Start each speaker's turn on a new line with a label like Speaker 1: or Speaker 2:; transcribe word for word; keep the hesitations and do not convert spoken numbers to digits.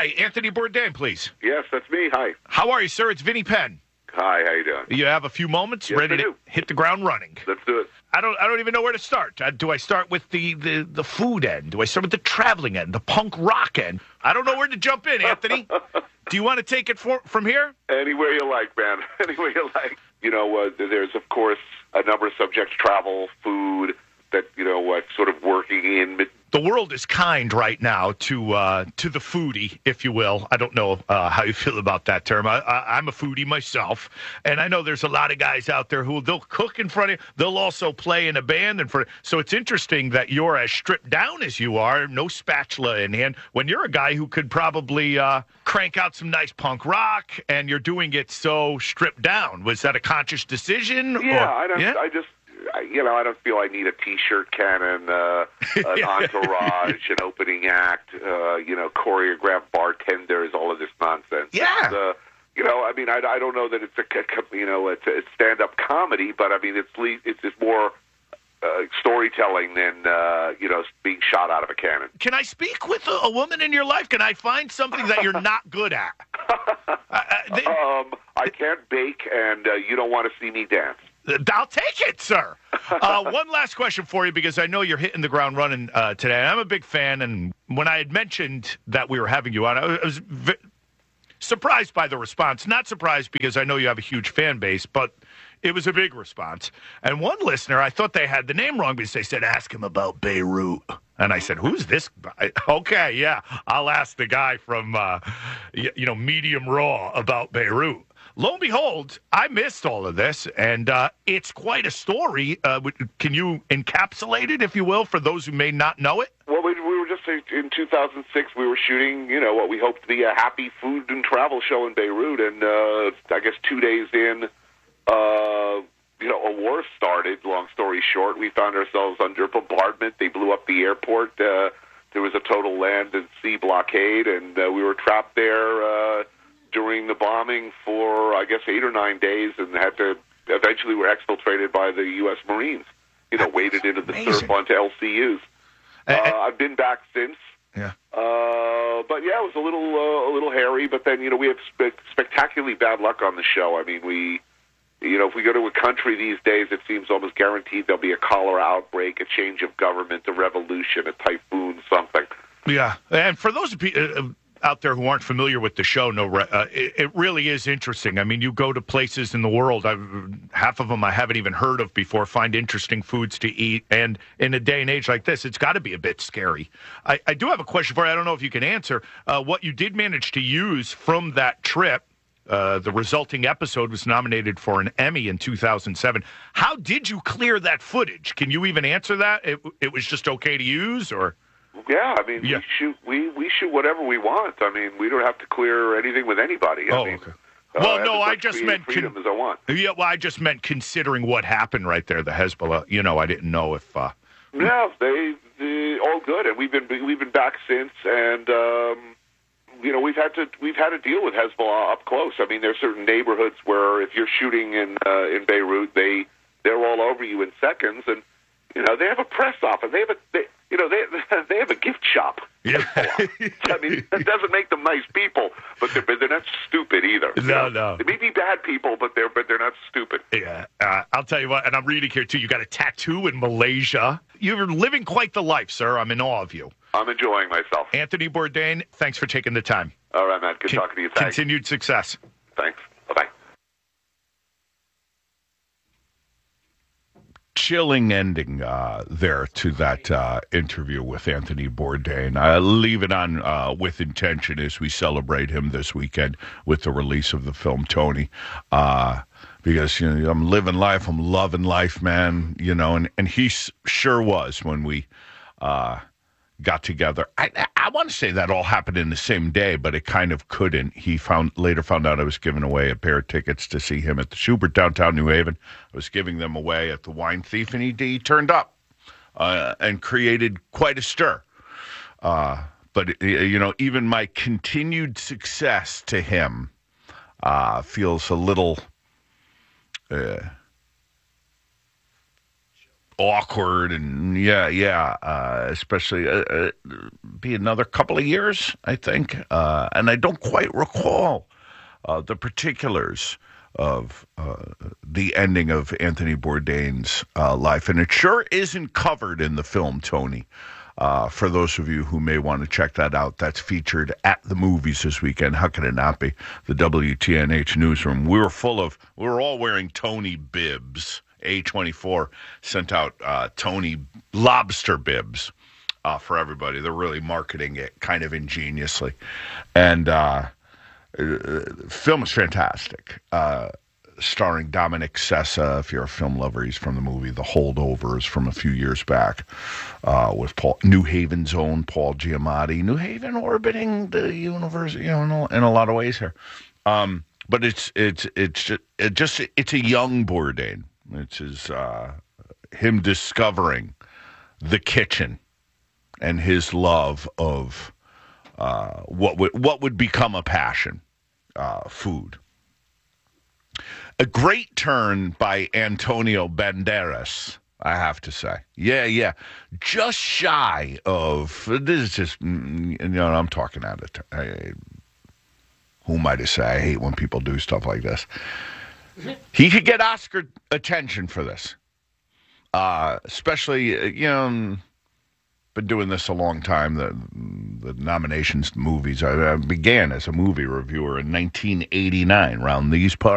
Speaker 1: Hi, Anthony Bourdain, please.
Speaker 2: Yes, that's me. Hi.
Speaker 1: How are you, sir? It's Vinny Penn.
Speaker 2: Hi, how you doing?
Speaker 1: You have a few moments
Speaker 2: Yes,
Speaker 1: ready
Speaker 2: I
Speaker 1: to
Speaker 2: do.
Speaker 1: hit the ground running.
Speaker 2: Let's do it.
Speaker 1: I don't I don't even know where to start. Uh, do I start with the, the, the food end? Do I start with the traveling end, the punk rock end? I don't know where to jump in, Anthony. Do you want to take it for, from here?
Speaker 2: Anywhere you like, man. Anywhere you like. You know, uh, there's, of course, a number of subjects, travel, food, that, you know, what uh, sort of working in...
Speaker 1: The world is kind right now to uh, to the foodie, if you will. I don't know uh, how you feel about that term. I, I, I'm a foodie myself, and I know there's a lot of guys out there who they'll cook in front of you. They'll also play in a band in front of, so it's interesting that you're as stripped down as you are, no spatula in hand, when you're a guy who could probably uh, crank out some nice punk rock, and you're doing it so stripped down. Was that a conscious decision?
Speaker 2: Yeah,
Speaker 1: or,
Speaker 2: I don't.
Speaker 1: Yeah?
Speaker 2: I just... You know, I don't feel I need a T-shirt cannon, uh, an entourage, an opening act, uh, you know, choreographed bartenders, all of this nonsense.
Speaker 1: Yeah.
Speaker 2: It's, uh, you know, I mean, I, I don't know that it's a, you know, it's, it's stand-up comedy, but I mean, it's le- it's just more uh, storytelling than, uh, you know, being shot out of a cannon.
Speaker 1: Can I speak with a, a woman in your life? Can I find something that you're not good at? uh, uh, they,
Speaker 2: um, I can't bake, and uh, you don't want to see me dance.
Speaker 1: I'll take it, sir. Uh, one last question for you, because I know you're hitting the ground running uh, today. I'm a big fan, and when I had mentioned that we were having you on, I was v- surprised by the response. Not surprised because I know you have a huge fan base, but it was a big response. And one listener, I thought they had the name wrong because they said, ask him about Beirut. And I said, who's this guy? Okay, yeah, I'll ask the guy from, uh, you, you know, Medium Raw about Beirut. Lo and behold, I missed all of this, and uh, it's quite a story. Uh, can you encapsulate it, if you will, for those who may not know it?
Speaker 2: Well, we, we were just in two thousand six. We were shooting, you know, what we hoped to be a happy food and travel show in Beirut, and uh, I guess two days in, uh, you know, a war started. Long story short, we found ourselves under bombardment. They blew up the airport. Uh, there was a total land and sea blockade, and uh, we were trapped there. Uh, during the bombing for, I guess, eight or nine days, and had to eventually were exfiltrated by the U S Marines. You know, waded into the
Speaker 1: amazing.
Speaker 2: surf onto L C Us. Uh, uh, I've been back since.
Speaker 1: Yeah.
Speaker 2: Uh, but yeah, it was a little uh, a little hairy. But then, you know, we have spe- spectacularly bad luck on the show. I mean, we, you know, if we go to a country these days, it seems almost guaranteed there'll be a cholera outbreak, a change of government, a revolution, a typhoon, something.
Speaker 1: Yeah, and for those people out there who aren't familiar with the show, no, uh, it, it really is interesting. I mean, you go to places in the world, I've, half of them I haven't even heard of before, find interesting foods to eat, and in a day and age like this, it's got to be a bit scary. I, I do have a question for you. I don't know if you can answer. Uh, what you did manage to use from that trip, uh, the resulting episode was nominated for an Emmy in two thousand seven. How did you clear that footage? Can you even answer that? It, it was just okay to use, or...
Speaker 2: Yeah, I mean,
Speaker 1: yeah.
Speaker 2: we shoot we, we shoot whatever we want. I mean, we don't have to clear anything with anybody. I
Speaker 1: oh,
Speaker 2: mean,
Speaker 1: okay.
Speaker 2: Uh,
Speaker 1: Well,
Speaker 2: I
Speaker 1: no,
Speaker 2: have
Speaker 1: I
Speaker 2: as much
Speaker 1: just
Speaker 2: creative
Speaker 1: meant
Speaker 2: freedom
Speaker 1: con-
Speaker 2: as I want.
Speaker 1: Yeah, well, I just meant considering what happened right there, the Hezbollah. You know, I didn't know if. Uh...
Speaker 2: No, they, they all good, and we've been we've been back since, and um, you know, we've had to we've had to deal with Hezbollah up close. I mean, there's certain neighborhoods where if you're shooting in uh, in Beirut, they they're all over you in seconds, and you know, they have a press office. They have a they, you know they they have a gift shop.
Speaker 1: Yeah.
Speaker 2: I mean, it doesn't make them nice people, but they're but they're not stupid either.
Speaker 1: No,
Speaker 2: you know?
Speaker 1: no.
Speaker 2: They may be bad people, but they're but they're not stupid.
Speaker 1: Yeah, uh, I'll tell you what, and I'm reading here too. You got a tattoo in Malaysia. You're living quite the life, sir. I'm in awe of you.
Speaker 2: I'm enjoying myself.
Speaker 1: Anthony Bourdain, thanks for taking the time.
Speaker 2: All right, man. Good
Speaker 1: Con-
Speaker 2: talking to you. Thanks.
Speaker 1: Continued success.
Speaker 2: Thanks. Bye-bye.
Speaker 1: Chilling ending uh, there to that uh, interview with Anthony Bourdain. I leave it on uh, with intention as we celebrate him this weekend with the release of the film Tony. Uh, because you know, I'm living life, I'm loving life, man. You know, and, and he s- sure was when we uh, got together. I, I want to say that all happened in the same day, but it kind of couldn't. He found later found out I was giving away a pair of tickets to see him at the Schubert downtown New Haven. I was giving them away at the Wine Thief, and he, he turned up uh, and created quite a stir. Uh, but, you know, even my continued success to him uh, feels a little uh, awkward and, yeah, yeah, uh, especially uh, uh, be another couple of years, I think. Uh, and I don't quite recall uh, the particulars of uh, the ending of Anthony Bourdain's uh, life. And it sure isn't covered in the film, Tony. Uh, for those of you who may want to check that out, that's featured at the movies this weekend. How could it not be? The W T N H newsroom. We were full of, we were all wearing Tony bibs. A twenty-four sent out uh, Tony lobster bibs uh, for everybody. They're really marketing it kind of ingeniously. And uh, the film is fantastic. Uh, starring Dominic Sessa. If you're a film lover, he's from the movie The Holdovers from a few years back, uh, with Paul, New Haven's own Paul Giamatti. New Haven orbiting the universe, you know, in a, in a lot of ways here. Um, but it's it's it's just, it just it's a young Bourdain. It's his uh, him discovering the kitchen and his love of uh, what would what would become a passion, uh, food. A great turn by Antonio Banderas, I have to say. Yeah, yeah. Just shy of, this is just, you know, I'm talking out of turn. Who am I to say? I hate when people do stuff like this. He could get Oscar attention for this. Uh, especially, you know, been doing this a long time. The, the nominations movies. I, I began as a movie reviewer in nineteen eighty-nine, around these parts.